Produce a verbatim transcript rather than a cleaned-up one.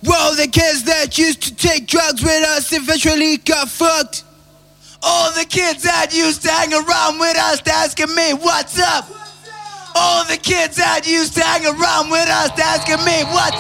Well, the kids that used to take drugs with us eventually got fucked. All the kids that used to hang around with us asking me, what's up? All the kids that used to hang around with us asking me, what's